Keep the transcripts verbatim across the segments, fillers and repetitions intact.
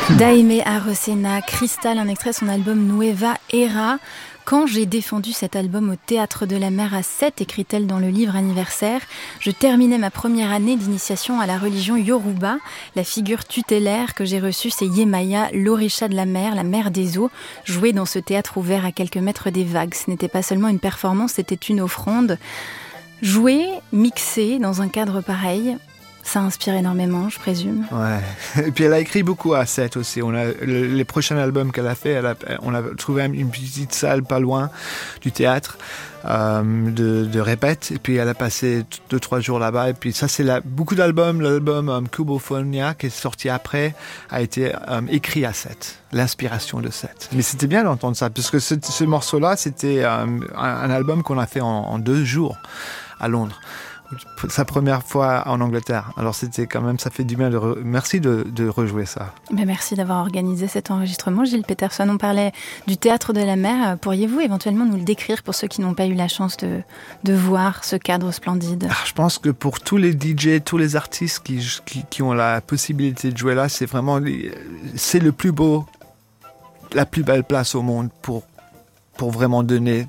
Daimé Arocena, Cristal, un extrait de son album Nueva Era. Quand j'ai défendu cet album au Théâtre de la Mer à Sète, écrit-elle dans le livre anniversaire, je terminais ma première année d'initiation à la religion Yoruba. La figure tutélaire que j'ai reçue, c'est Yemaya, l'orisha de la mer, la mer des eaux, jouée dans ce théâtre ouvert à quelques mètres des vagues. Ce n'était pas seulement une performance, c'était une offrande. Jouer, mixer dans un cadre pareil, ça inspire énormément, je présume. Ouais. Et puis elle a écrit beaucoup à Sète aussi. On a le, les prochains albums qu'elle a fait, elle a, on a trouvé une petite salle pas loin du théâtre euh, de, de répète. Et puis elle a passé deux trois jours là-bas. Et puis ça c'est la, beaucoup d'albums. L'album um, Cubophonia qui est sorti après a été um, écrit à Sète. L'inspiration de Sète. Mais c'était bien d'entendre ça parce que ce, ce morceau-là c'était um, un, un album qu'on a fait en, en deux jours à Londres. Sa première fois en Angleterre. Alors c'était quand même, ça fait du bien. De re... Merci de, de rejouer ça. Ben merci d'avoir organisé cet enregistrement, Gilles Peterson. On parlait du Théâtre de la Mer. Pourriez-vous éventuellement nous le décrire pour ceux qui n'ont pas eu la chance de, de voir ce cadre splendide? Alors, je pense que pour tous les D J, tous les artistes qui, qui, qui ont la possibilité de jouer là, c'est vraiment, c'est le plus beau, la plus belle place au monde pour, pour vraiment donner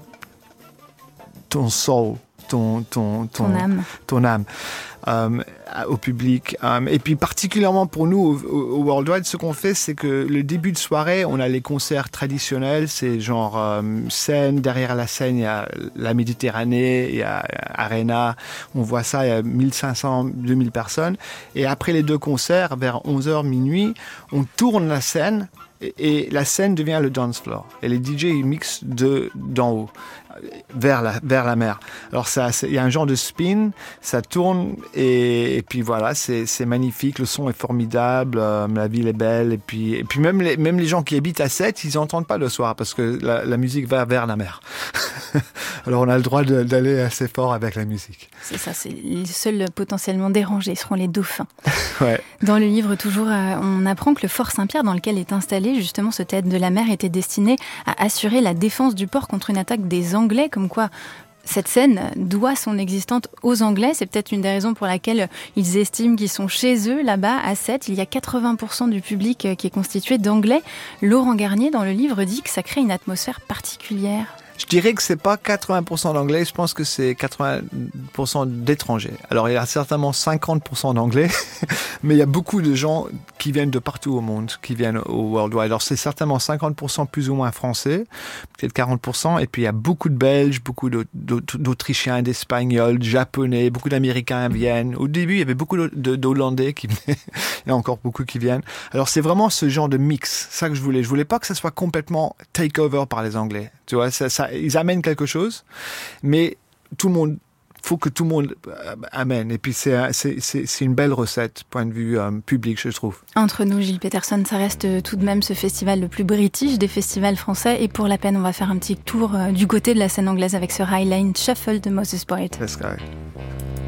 ton soul. Ton, ton, ton, ton âme, ton âme euh, au public. Euh, et puis particulièrement pour nous, au, au Worldwide, ce qu'on fait, c'est que le début de soirée, on a les concerts traditionnels, c'est genre euh, scène, derrière la scène, il y a la Méditerranée, il y a Arena, on voit ça, il y a mille cinq cents, deux mille personnes. Et après les deux concerts, vers onze heures, minuit, on tourne la scène et, et la scène devient le dance floor. Et les D J, ils mixent de, d'en haut. Vers la, vers la mer. Alors ça, il y a un genre de spin, ça tourne et, et puis voilà, c'est, c'est magnifique, le son est formidable, euh, la ville est belle et puis, et puis même, les, même les gens qui habitent à Sète, ils n'entendent pas le soir parce que la, la musique va vers la mer. Alors on a le droit de, d'aller assez fort avec la musique. C'est ça, c'est les seuls potentiellement dérangés seront les dauphins. Ouais. Dans le livre toujours, euh, on apprend que le fort Saint-Pierre dans lequel est installé justement ce théâtre de la mer était destiné à assurer la défense du port contre une attaque des Anglais, comme quoi cette scène doit son existence aux Anglais. C'est peut-être une des raisons pour laquelle ils estiment qu'ils sont chez eux, là-bas, à Sète. Il y a quatre-vingts pour cent du public qui est constitué d'Anglais. Laurent Garnier, dans le livre, dit que ça crée une atmosphère particulière. Je dirais que c'est pas quatre-vingts pour cent d'anglais, je pense que c'est quatre-vingts pour cent d'étrangers. Alors il y a certainement cinquante pour cent d'anglais, mais il y a beaucoup de gens qui viennent de partout au monde, qui viennent au Worldwide. Alors c'est certainement cinquante pour cent plus ou moins français, peut-être quarante pour cent, et puis il y a beaucoup de Belges, beaucoup d'Autrichiens, d'Espagnols, de Japonais, beaucoup d'Américains viennent. Au début, il y avait beaucoup d'Hollandais qui venaient, il y a encore beaucoup qui viennent. Alors c'est vraiment ce genre de mix, ça que je voulais. Je voulais pas que ça soit complètement take over par les Anglais. Tu vois, ça, ça, ils amènent quelque chose, mais tout le monde, faut que tout le monde amène. Et puis c'est, c'est, c'est, c'est une belle recette, point de vue euh, public, je trouve. Entre nous, Gilles Peterson, ça reste tout de même ce festival le plus british des festivals français. Et pour la peine, on va faire un petit tour euh, du côté de la scène anglaise avec ce Highline Shuffle de Moses Boyd. Let's go.